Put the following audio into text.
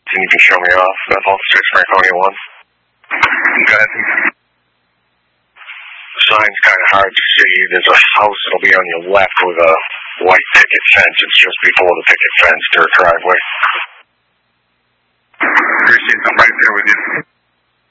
and you can show me off. Bethel 6 Franconia 1. Go ahead. The sign's kind of hard to see. There's a house that'll be on your left with a white picket fence. It's just before the picket fence, dirt driveway. Appreciate it. I'm right there with you.